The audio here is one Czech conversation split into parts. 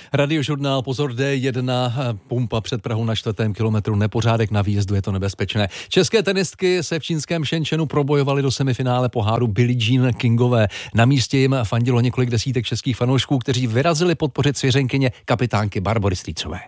Radiožurnál, pozor, D1, pumpa před Prahou na 4. kilometru, nepořádek na výjezdu, je to nebezpečné. České tenistky se v čínském Shenzhenu probojovaly do semifinále poháru Billie Jean Kingové. Na místě jim fandilo několik desítek českých fanoušků, kteří vyrazili podpořit svěřenkyně kapitánky Barbory Strýcové.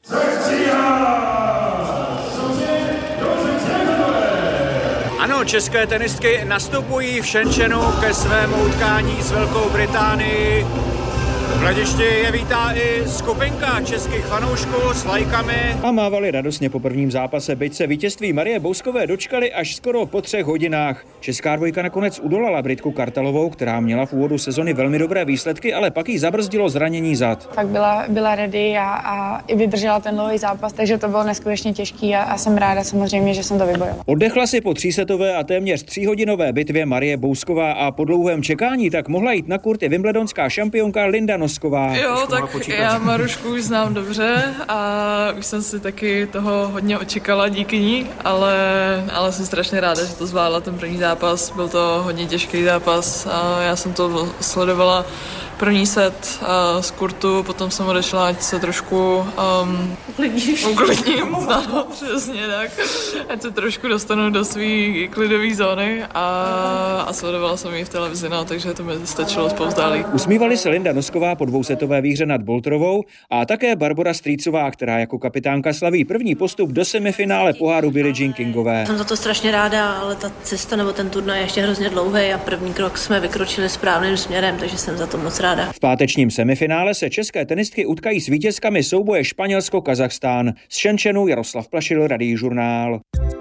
Ano, české tenistky nastupují v Shenzhenu ke svému utkání s Velkou Británií. V hledišti je vítá i skupinka českých fanoušků s lajkami. A mávali radostně po prvním zápase, byť se vítězství Marie Bouskové dočkali až skoro po 3 hodinách. Česká dvojka nakonec udolala Britku Kartalovou, která měla v úvodu sezony velmi dobré výsledky, ale pak jí zabrzdilo zranění zad. Tak byla ready a i vydržela ten dlouhý zápas, takže to bylo neskutečně těžký a jsem ráda samozřejmě, že jsem to vybojovala. Oddechla si po 3setové a téměř 3hodinové bitvě Marie Bousková a po dlouhém čekání tak mohla jít na kurt i wimbledonská šampionka Linda Nosková. Jo, tak já Marušku už znám dobře a už jsem si taky toho hodně očekala díky ní, ale jsem strašně ráda, že to zvládla ten první zápas. Byl to hodně těžký zápas a já jsem to sledovala první set z kurtu, potom jsem odešla, ať se trošku uklidním, ano, přesně tak, ať se trošku dostanu do svý klidové zóny a sledovala jsem ji v televizi, takže to mi stačilo zpozdálí. Usmívali se Linda Nosková po dvousetové výhře nad Bolterovou a také Barbora Strýcová, která jako kapitánka slaví první postup do semifinále poháru Billie Jean Kingové. Jsem za to strašně ráda, ale ta cesta nebo ten turnaj je ještě hrozně dlouhý a první krok jsme vykročili správným směrem, takže jsem za to moc ráda. V pátečním semifinále se české tenistky utkají s vítězkami souboje Španělsko-Kazachstán. Z Shenzhenu Jaroslav Plašil, Radiožurnál.